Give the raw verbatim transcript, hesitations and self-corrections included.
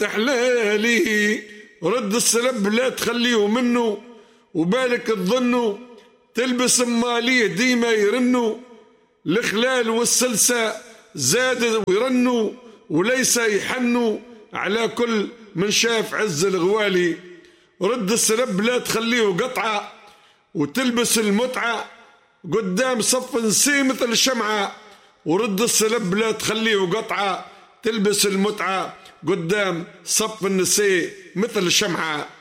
تحلالي، رد السلب لا تخليه منه، وبالك تظنه تلبس ماليه ديما يرنوا، الخلال والسلسة زاد ويرنوا، وليس يحنوا على كل من شاف عز الغوالي. رد السلب لا تخليه قطعة، وتلبس المتعة قدام صف نسي مثل الشمعة، ورد السلب لا تخليه قطعة، تلبس المتعة قدام صف النسي مثل الشمعة.